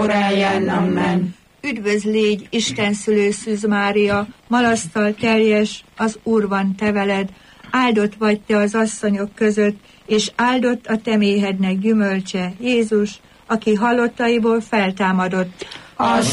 óráján. Amen. Üdvözl légy, Isten szülő Szűz Mária, malasztal teljes, az Úr van te veled, áldott vagy te az asszonyok között, és áldott a te méhednek gyümölcse, Jézus, aki halottaiból feltámadott. Az